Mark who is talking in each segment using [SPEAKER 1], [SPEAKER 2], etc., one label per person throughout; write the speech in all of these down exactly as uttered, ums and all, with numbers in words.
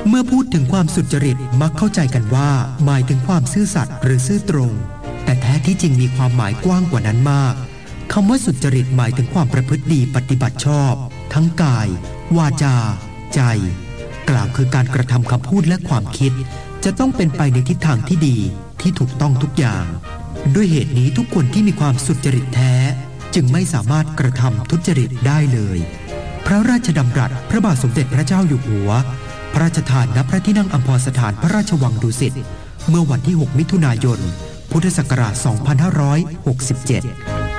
[SPEAKER 1] เมื่อพูดถึงความสุจริตมักเข้าใจกันว่าหมายถึงความซื่อสัตย์หรือซื่อตรงแต่แท้ที่จริงมีความหมายกว้างกว่านั้นมากคำว่าสุจริตหมายถึงความประพฤติดีปฏิบัติชอบทั้งกายวาจาใจกล่าวคือการกระทำคำพูดและความคิดจะต้องเป็นไปในทิศทางที่ดีที่ถูกต้องทุกอย่างด้วยเหตุนี้ทุกคนที่มีความสุจริตแท้จึงไม่สามารถกระทำทุจริตได้เลยพระราชดำรัสพระบาทสมเด็จพระเจ้าอยู่หัวพระราชทานณพระที่นั่งอัมพรสถานพระราชวังดุสิตเมื่อวันที่หกมิถุนายนพุทธศักราชสองพันห้าร้อยหกสิบเจ็ด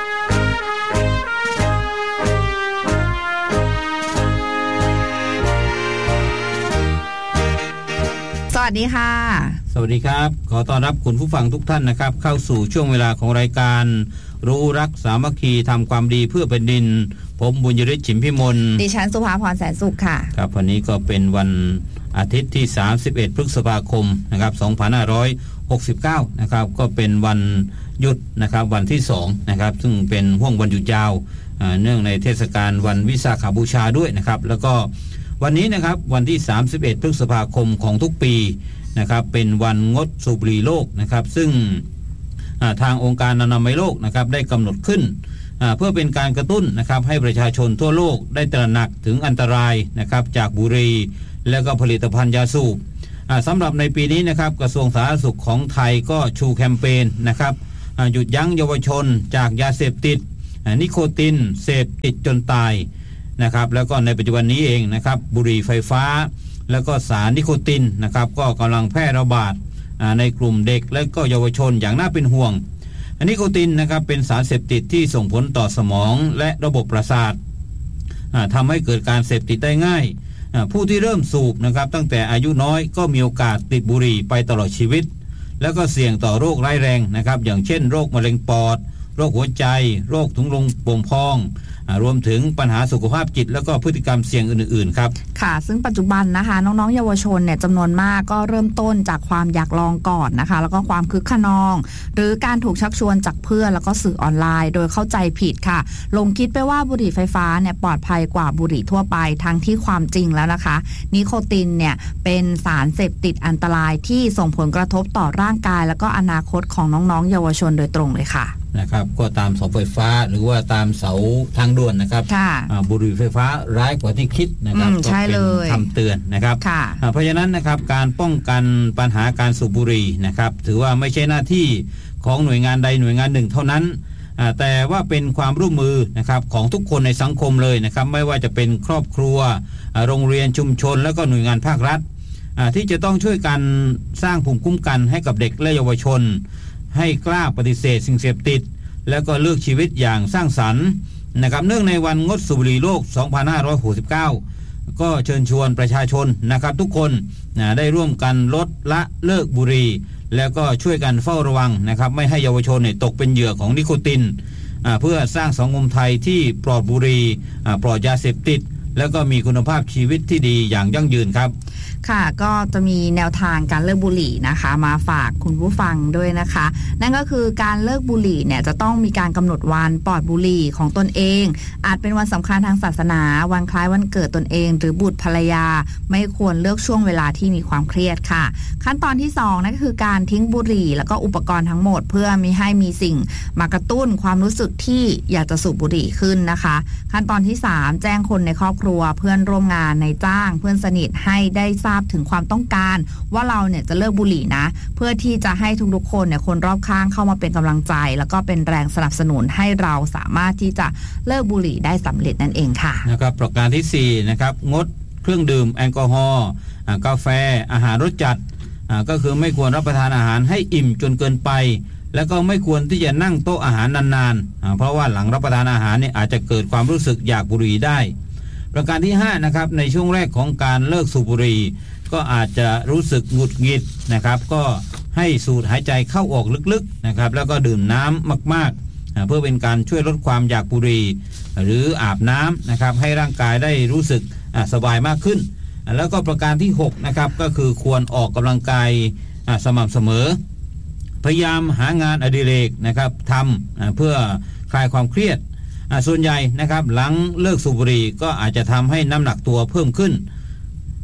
[SPEAKER 2] สวัสดีค่ะ
[SPEAKER 3] สวัสดีครับขอต้อนรับคุณผู้ฟังทุกท่านนะครับเข้าสู่ช่วงเวลาของรายการรู้รักสามัคคีทำความดีเพื่อแผ่นดินผมบุญยฤทธิ์ฉิมพิมล
[SPEAKER 2] ดิฉันสุภาพรแสนสุขค่ะ
[SPEAKER 3] ครับวันนี้ก็เป็นวันอาทิตย์ที่สามสิบเอ็ดพฤษภาคมนะครับสองพันห้าร้อยหกสิบเก้านะครับก็เป็นวันหยุดนะครับวันที่สองนะครับซึ่งเป็นห่วงวันหยุดยาวเนื่องในเทศกาลวันวิสาขบูชาด้วยนะครับแล้วก็วันนี้นะครับวันที่สามสิบเอ็ดพฤษภาคมของทุกปีนะครับเป็นวันงดสูบบุหรี่โลกนะครับซึ่งทางองค์การอนามัยโลกนะครับได้กำหนดขึ้นเพื่อเป็นการกระตุ้นนะครับให้ประชาชนทั่วโลกได้ตระหนักถึงอันตรายนะครับจากบุหรี่และก็ผลิตภัณฑ์ยาสูบสำหรับในปีนี้นะครับกระทรวงสาธารณสุขของไทยก็ชูแคมเปญนะครับหยุดยั้งเยาวชนจากยาเสพติดนิโคตินเสพติดจนตายนะครับแล้วก็ในปัจจุบันนี้เองนะครับบุหรี่ไฟฟ้าแล้วก็สารนิโคตินนะครับก็กำลังแพร่ระบาดในกลุ่มเด็กและก็เยาวชนอย่างน่าเป็นห่วงนิโคตินนะครับเป็นสารเสพติดที่ส่งผลต่อสมองและระบบประสาททำให้เกิดการเสพติดได้ง่ายผู้ที่เริ่มสูบนะครับตั้งแต่อายุน้อยก็มีโอกาสติดบุหรี่ไปตลอดชีวิตแล้วก็เสี่ยงต่อโรคร้ายแรงนะครับอย่างเช่นโรคมะเร็งปอดโรคหัวใจโรคถุงลมโป่งพองรวมถึงปัญหาสุขภาพจิตแล้วก็พฤติกรรมเสี่ยงอื่นๆครับ
[SPEAKER 2] ค่ะซึ่งปัจจุบันนะคะน้องๆเยาวชนเนี่ยจำนวนมากก็เริ่มต้นจากความอยากลองก่อนนะคะแล้วก็ความคึกขนองหรือการถูกชักชวนจากเพื่อนแล้วก็สื่อออนไลน์โดยเข้าใจผิดค่ะลงคิดไปว่าบุหรี่ไฟฟ้าเนี่ยปลอดภัยกว่าบุหรี่ทั่วไปทั้งที่ความจริงแล้วนะคะนิโคตินเนี่ยเป็นสารเสพติดอันตรายที่ส่งผลกระทบต่อร่างกายแล้วก็อนาคตของน้องๆเยาวชนโดยตรงเลยค่ะ
[SPEAKER 3] นะครับก็ตามเสาไฟฟ้าหรือว่าตามเสาทางด่วนนะครับบุหรี่ไฟฟ้าร้ายกว่าที่คิดนะครับก็เป็นคำเตือนนะครับเพราะฉะนั้นนะครับการป้องกันปัญหาการสูบบุหรี่นะครับถือว่าไม่ใช่หน้าที่ของหน่วยงานใดหน่วยงานหนึ่งเท่านั้นแต่ว่าเป็นความร่วมมือนะครับของทุกคนในสังคมเลยนะครับไม่ว่าจะเป็นครอบครัวโรงเรียนชุมชนแล้วก็หน่วยงานภาครัฐที่จะต้องช่วยกันสร้างภูมิคุ้มกันให้กับเด็กและเยาวชนให้กล้าปฏิเสธสิ่งเสพติดแล้วก็เลือกชีวิตอย่างสร้างสรรค์นะครับเนื่องในวันงดสูบบุหรี่โลกสองพันห้าร้อยหกสิบเก้าก็เชิญชวนประชาชนนะครับทุกคนนะได้ร่วมกันลดละเลิกบุหรี่แล้วก็ช่วยกันเฝ้าระวังนะครับไม่ให้เยาวชนเนี่ยตกเป็นเหยื่อของนิโคตินเพื่อสร้างสังคมไทยที่ปลอดบุหรี่ปลอดยาเสพติดแล้วก็มีคุณภาพชีวิตที่ดีอย่างยั่งยืนครับ
[SPEAKER 2] ค่ะก็จะมีแนวทางการเลิกบุหรี่นะคะมาฝากคุณผู้ฟังด้วยนะคะนั่นก็คือการเลิกบุหรี่เนี่ยจะต้องมีการกำหนดวันปลอดบุหรี่ของตนเองอาจเป็นวันสำคัญทางศาสนาวันคล้ายวันเกิดตนเองหรือบุตรภรรยาไม่ควรเลือกช่วงเวลาที่มีความเครียดค่ะขั้นตอนที่สองนั่นก็คือการทิ้งบุหรี่แล้วก็อุปกรณ์ทั้งหมดเพื่อไม่ให้มีสิ่งมากระตุ้นความรู้สึกที่อยากจะสูบบุหรี่ขึ้นนะคะขั้นตอนที่สามแจ้งคนในครอบครัวเพื่อนร่วมงานในจ้างเพื่อนสนิทให้ได้ทราบถึงความต้องการว่าเราเนี่ยจะเลิกบุหรี่นะเพื่อที่จะให้ทุกๆคนเนี่ยคนรอบข้างเข้ามาเป็นกำลังใจแล้วก็เป็นแรงสนับสนุนให้เราสามารถที่จะเลิกบุหรี่ได้สำเร็จนั่นเองค่ะ
[SPEAKER 3] นะครับประการที่สี่นะครับงดเครื่องดื่มแอลกอฮอล์กาแฟอาหารรสจัดก็คือไม่ควรรับประทานอาหารให้อิ่มจนเกินไปแล้วก็ไม่ควรที่จะนั่งโต๊ะอาหารนานๆเพราะว่าหลังรับประทานอาหารเนี่ยอาจจะเกิดความรู้สึกอยากบุหรี่ได้ประการที่ห้านะครับในช่วงแรกของการเลิกสูบบุหรี่ก็อาจจะรู้สึกหงุดหงิดนะครับก็ให้สูดหายใจเข้าออกลึกๆนะครับแล้วก็ดื่มน้ำมากๆเพื่อเป็นการช่วยลดความอยากบุหรี่หรืออาบน้ำนะครับให้ร่างกายได้รู้สึกสบายมากขึ้นแล้วก็ประการที่หกนะครับก็คือควรออกกำลังกายสม่ำเสมอพยายามหางานอดิเรกนะครับทำเพื่อคลายความเครียดส่วนใหญ่นะครับหลังเลิกสูบบุหรี่ก็อาจจะทำให้น้ำหนักตัวเพิ่มขึ้น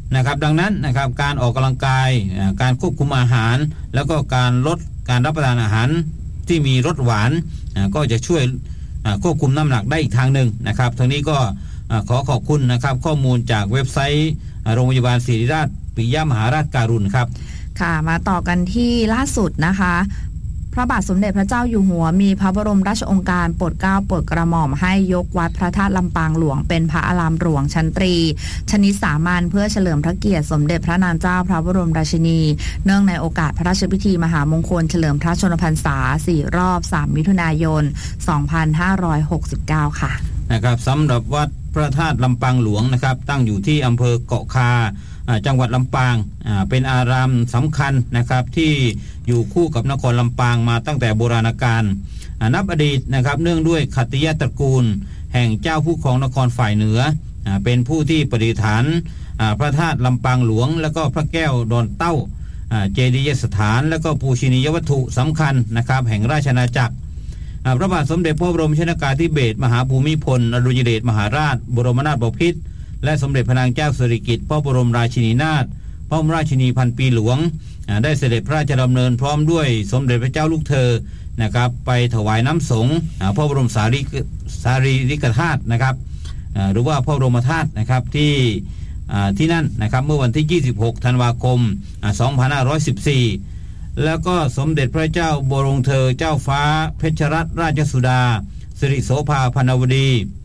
[SPEAKER 3] นะครับดังนั้นนะครับการออกกำลังกายการควบคุมอาหารแล้วก็การลดการรับประทานอาหารที่มีรสหวานก็จะช่วยควบคุมน้ำหนักได้อีกทางหนึ่งนะครับทั้งนี้ก็ขอขอบคุณนะครับข้อมูลจากเว็บไซต์โรงพยาบาลศิริราชปิยมหาราชการุณครับ
[SPEAKER 2] ค่ะมาต่อกันที่ล่าสุดนะคะพระบาทสมเด็จพระเจ้าอยู่หัวมีพระบรมราชโองการโปรดเกล้าโปรดกระหม่อมให้ยกวัดพระธาตุลำปางหลวงเป็นพระอารามหลวงชั้นตรีชนิดสามัญเพื่อเฉลิมพระเกียรติสมเด็จพระนางเจ้าพระบรมราชินีเนื่องในโอกาสพระราชพิธีมหามงคลเฉลิมพระชนมพรรษาสี่รอบสามมิถุนายนสองพันห้าร้อยหกสิบเก้าค่ะ
[SPEAKER 3] นะครับสำหรับวัดพระธาตุลำปางหลวงนะครับตั้งอยู่ที่อำเภอเกาะคาจังหวัดลำปางเป็นอารามสำคัญนะครับที่อยู่คู่กับนครลำปางมาตั้งแต่โบราณกาลนับอดีตนะครับเนื่องด้วยขัตติยตระกูลแห่งเจ้าผู้ครองนครฝ่ายเหนือเป็นผู้ที่ประดิษฐานพระธาตุลำปางหลวงแล้วก็พระแก้วดอนเต้าเจดีย์สถานแล้วก็ปูชนียวัตถุสำคัญนะครับแห่งราชอาณาจักรพระบาทสมเด็จพระบรมชนกาธิเบศรมหาภูมิพลอดุลยเดชมหาราชบรมนาถบพิตรและสมเด็จพระนางเจ้าสิริกิติ์พระบรมราชินีนาถพระบรมราชินีพันปีหลวงได้เสด็จพระราชดำเนินพร้อมด้วยสมเด็จพระเจ้าลูกเธอนะครับไปถวายน้ำสงฆ์พระบรมสารีสารีริกธาตุนะครับหรือว่าพระบรมธาตุนะครับที่ที่นั่นนะครับเมื่อวันที่ยี่สิบหกธันวาคมสองพันห้าร้อยสิบสี่แล้วก็สมเด็จพระเจ้าบรมเธอเจ้าฟ้าเพชรรัตนราชสุดาสิริโสภาพรรณวดี